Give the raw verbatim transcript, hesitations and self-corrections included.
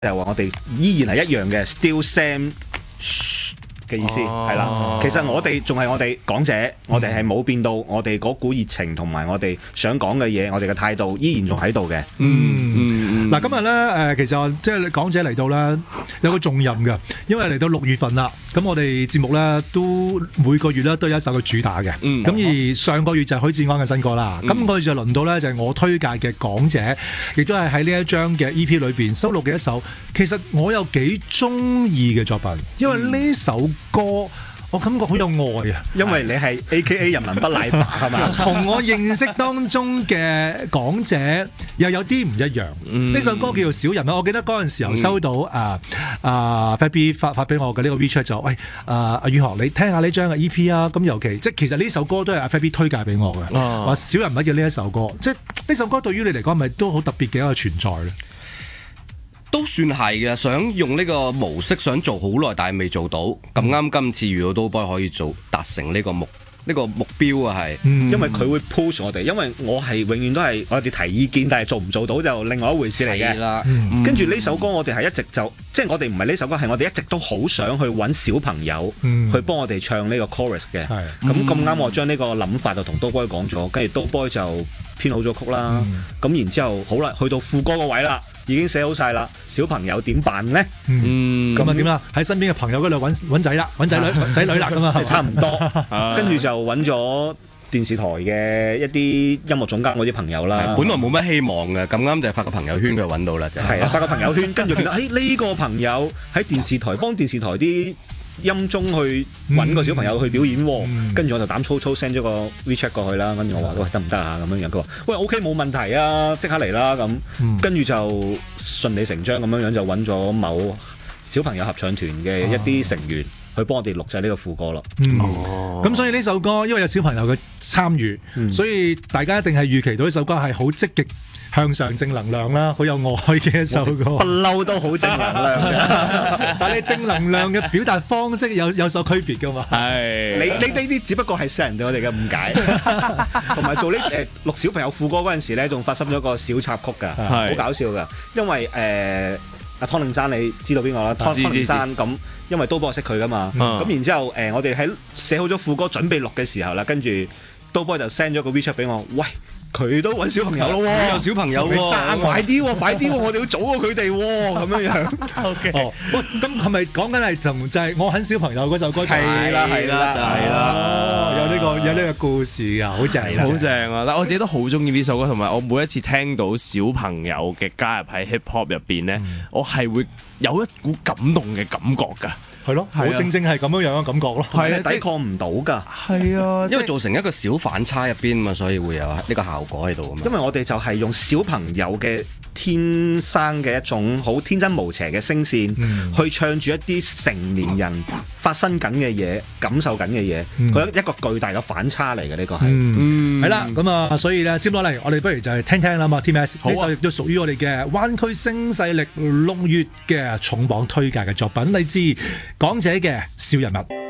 就係話我哋依然係一樣嘅 still same 嘅意思係啦、哦。其實我哋仲係我哋港姐，嗯、我哋係冇變到我哋嗰股熱情同埋我哋想講嘅嘢，我哋嘅態度依然仲喺度嘅。 嗯嗯嗱、嗯，今日咧誒，其實即係港姐嚟到咧有個重任嘅，因為嚟到六月份啦。咁我哋節目咧都每個月咧都有一首嘅主打嘅。咁、嗯、而上個月就係許志安嘅新歌啦。今、嗯、個月就輪到咧就係我推介嘅港姐，亦都係喺呢一張嘅 E P 裏邊收錄嘅一首。其實我有幾中意嘅作品，因為呢首歌我感覺好有愛啊， 因為你係 A K A 人民不奶白係嘛， 同我認識當中嘅港姐又有啲唔一樣。呢、嗯、首歌叫做小人啦，我記得嗰陣時候收到啊啊 Fabi 發發俾我嘅呢個 WeChat 就喂啊阿宇航，你聽下呢張嘅 E P 啊，咁尤其即係其實呢首歌都係阿 Fabi 推介俾我嘅，話、啊、小人物嘅呢一首歌，即係呢首歌對於你嚟講係咪都好特別嘅一個存在咧？ 都算係嘅，想用呢個模式想做好耐，但係未做到。咁啱今次遇到刀 boy 可以做達成呢個目呢、呢個目標啊，係、 嗯，因為佢會 push 我哋，因為我係永遠都係我哋提意見，但係做唔做到就另外一回事嚟嘅。啦，跟住呢首歌我哋係一直就，即係我哋唔係呢首歌，係我哋一直都好想去揾小朋友、嗯、去幫我哋唱呢個 chorus 嘅。咁咁啱我將呢個諗法就同刀 boy 講咗，跟住刀 boy 就編好咗曲啦。咁、嗯、然之後好啦，去到副歌個位啦。已經寫好晒啦，小朋友點辦呢？嗯，咁啊點啦？喺身邊嘅朋友嗰度揾揾仔啦，揾仔女揾仔女啦咁啊，差唔多。跟住就揾咗電視台嘅一啲音樂總監嗰啲朋友啦。 本來冇乜希望嘅，咁啱就發個朋友圈佢揾到啦，就係啊，發個朋友圈，跟住見到誒呢個朋友喺電視台幫電視台啲音中去揾個小朋友去表演喎，跟、嗯、住我就膽粗粗 send 咗個 WeChat 過去啦，跟住我話喂得唔得啊咁樣樣，佢話喂 OK 冇問題啊，即刻嚟啦咁，跟住就順理成章咁樣樣就揾咗某小朋友合唱團嘅一啲成員、啊、去幫我哋錄製呢個副歌咯。咁、嗯哦、所以呢首歌因為有小朋友嘅參與、嗯，所以大家一定係預期到呢首歌係好積極向上正能量啦，好有愛嘅一首歌， 不嬲都好正能量嘅。 但係你正能量嘅表達方式有有所區別㗎嘛？係你你呢啲只不過係世人對我哋嘅誤解，同埋做呢誒錄小朋友副歌嗰陣時咧，仲發生咗個小插曲㗎，好搞笑㗎。因為誒阿、呃、湯令山你知道邊個啦？湯湯令山咁，因為刀 boy 識佢㗎嘛。咁、嗯、然之後誒、呃，我哋喺寫好咗副歌準備錄嘅時候啦，跟住刀 boy 就 send 咗個 WeChat 俾我，喂。佢都揾小朋友咯喎， 有小朋友喎、 啊，快啲喎，快啲喎，我哋要早過佢哋喎，咁樣樣。O K， 哦，喂，咁係咪講緊係同就係我很小朋友嗰首歌？ 係啦，係啦，係啦， 有呢個有呢個故事㗎，好正， 好正啊！但我自己都好中意呢首歌，同埋我每一次聽到小朋友嘅加入喺 hip hop 入邊咧、嗯，我係會有一股感動嘅感覺㗎。 係咯，好正正係咁樣樣嘅感覺咯， 係啊，抵抗唔到㗎， 係啊， 因為造成一個小反差入邊嘛，所以會有呢個效果喺度啊嘛。 因為我哋就係用小朋友嘅天生嘅一種好天真無邪嘅聲線、嗯，去唱住一啲成年人發生緊嘅嘢、感受緊嘅嘢，佢、嗯、一個巨大嘅反差嚟嘅呢個係。係、 嗯、啦，咁、嗯、啊，所以咧接落嚟，我哋不如就係聽聽啦嘛 ，Team S 呢首亦都屬於我哋嘅灣區聲勢力六月嘅重磅推介嘅作品，嚟自港姐嘅小人物。